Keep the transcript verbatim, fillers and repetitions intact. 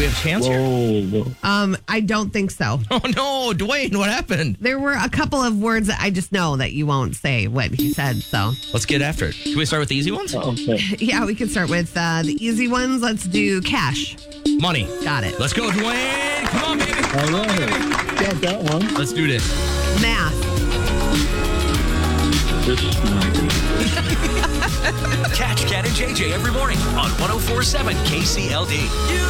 we have a chance here? Whoa, whoa. Um, I don't think so. Oh, no. Dwayne, what happened? There were a couple of words that I just know that you won't say what he said. So, Let's get after it. Can we start with the easy ones? Okay. yeah, we can start with uh, the easy ones. Let's do cash. Money. Got it. Let's go, Dwayne. Come on, baby. All right. Got that one. Let's do this. Math. This Catch Cat and J J every morning on one oh four point seven K C L D. You